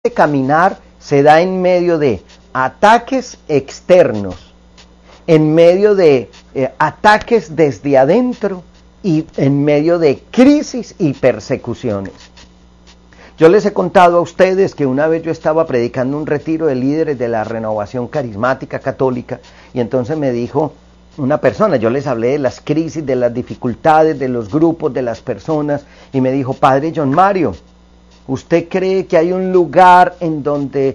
caminar se da en medio de ataques externos, en medio de ataques desde adentro y en medio de crisis y persecuciones. Yo les he contado a ustedes que una vez yo estaba predicando un retiro de líderes de la Renovación Carismática Católica y entonces me dijo una persona, yo les hablé de las crisis, de las dificultades, de los grupos, de las personas, y me dijo: Padre John Mario, ¿usted cree que hay un lugar en donde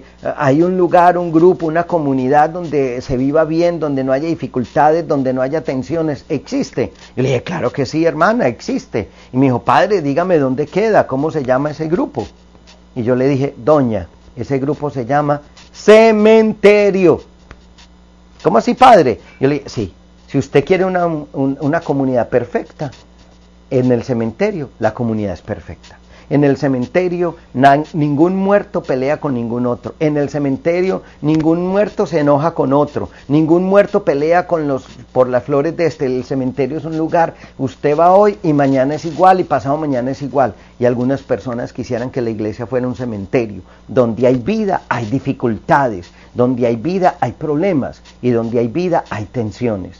un grupo, una comunidad donde se viva bien, donde no haya dificultades, donde no haya tensiones? ¿Existe? Yo le dije: claro que sí, hermana, existe. Y me dijo: Padre, dígame dónde queda, ¿cómo se llama ese grupo? Y yo le dije: doña, ese grupo se llama cementerio. ¿Cómo así, padre? Yo le dije: sí, si usted quiere una comunidad perfecta, en el cementerio la comunidad es perfecta. En el cementerio ningún muerto pelea con ningún otro. En el cementerio ningún muerto se enoja con otro. Ningún muerto pelea por las flores de este. El cementerio es un lugar, usted va hoy y mañana es igual y pasado mañana es igual. Y algunas personas quisieran que la iglesia fuera un cementerio. Donde hay vida hay dificultades. Donde hay vida hay problemas. Y donde hay vida hay tensiones.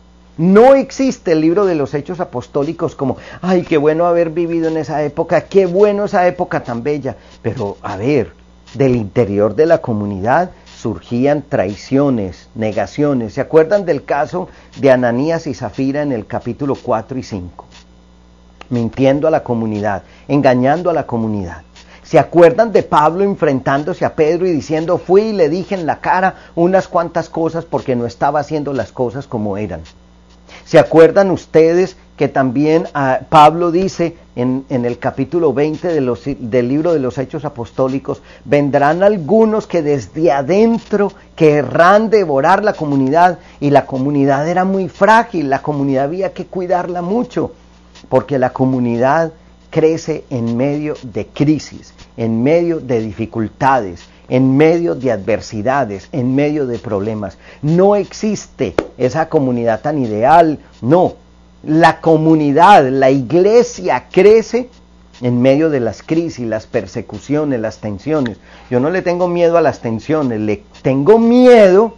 No existe el libro de los Hechos Apostólicos como: ay, qué bueno haber vivido en esa época, qué bueno esa época tan bella. Pero, a ver, del interior de la comunidad surgían traiciones, negaciones. ¿Se acuerdan del caso de Ananías y Zafira en el capítulo 4 y 5? Mintiendo a la comunidad, engañando a la comunidad. ¿Se acuerdan de Pablo enfrentándose a Pedro y diciendo: fui y le dije en la cara unas cuantas cosas porque no estaba haciendo las cosas como eran? ¿Se acuerdan ustedes que también Pablo dice en el capítulo 20 del libro de los Hechos Apostólicos: vendrán algunos que desde adentro querrán devorar la comunidad? Y la comunidad era muy frágil, la comunidad había que cuidarla mucho, porque la comunidad crece en medio de crisis, en medio de dificultades, en medio de adversidades, en medio de problemas. No existe esa comunidad tan ideal, no. La comunidad, la iglesia crece en medio de las crisis, las persecuciones, las tensiones. Yo no le tengo miedo a las tensiones, le tengo miedo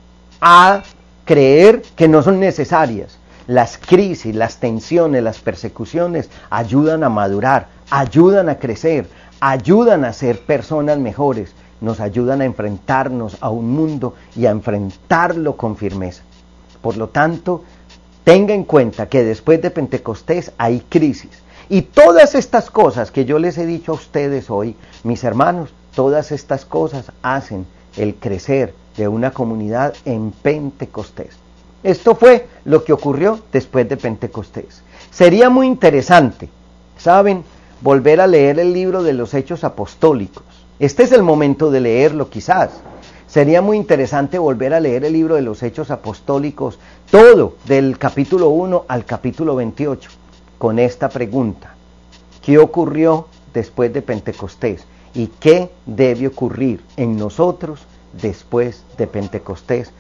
a creer que no son necesarias. Las crisis, las tensiones, las persecuciones ayudan a madurar, ayudan a crecer, ayudan a ser personas mejores. Nos ayudan a enfrentarnos a un mundo y a enfrentarlo con firmeza. Por lo tanto, tenga en cuenta que después de Pentecostés hay crisis. Y todas estas cosas que yo les he dicho a ustedes hoy, mis hermanos, todas estas cosas hacen el crecer de una comunidad en Pentecostés. Esto fue lo que ocurrió después de Pentecostés. Sería muy interesante, ¿saben?, volver a leer el libro de los Hechos Apostólicos. Este es el momento de leerlo quizás. Sería muy interesante volver a leer el libro de los Hechos Apostólicos, todo, del capítulo 1 al capítulo 28, con esta pregunta: ¿qué ocurrió después de Pentecostés? ¿Y qué debe ocurrir en nosotros después de Pentecostés?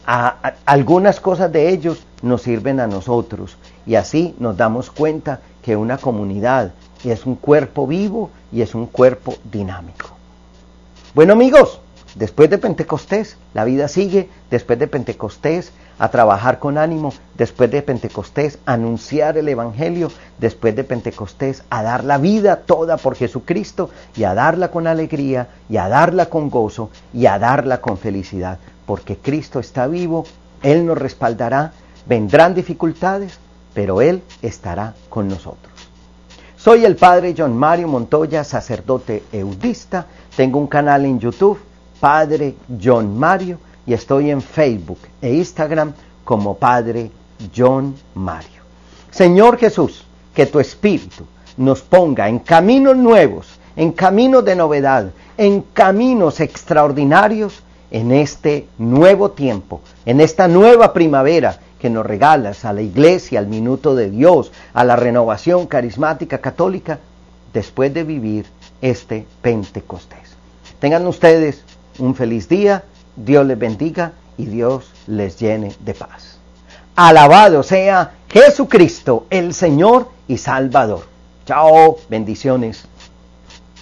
Algunas cosas de ellos nos sirven a nosotros, y así nos damos cuenta que una comunidad es un cuerpo vivo y es un cuerpo dinámico. Bueno, amigos, después de Pentecostés la vida sigue. Después de Pentecostés a trabajar con ánimo. Después de Pentecostés a anunciar el evangelio. Después de Pentecostés a dar la vida toda por Jesucristo, y a darla con alegría, y a darla con gozo, y a darla con felicidad, porque Cristo está vivo. Él nos respaldará. Vendrán dificultades, pero Él estará con nosotros. Soy el Padre John Mario Montoya, sacerdote eudista. Tengo un canal en YouTube, Padre John Mario, y estoy en Facebook e Instagram como Padre John Mario. Señor Jesús, que tu Espíritu nos ponga en caminos nuevos, en caminos de novedad, en caminos extraordinarios en este nuevo tiempo, en esta nueva primavera que nos regalas a la iglesia, al minuto de Dios, a la renovación carismática católica, después de vivir este Pentecostés. Tengan ustedes un feliz día, Dios les bendiga y Dios les llene de paz. Alabado sea Jesucristo, el Señor y Salvador. Chao, bendiciones.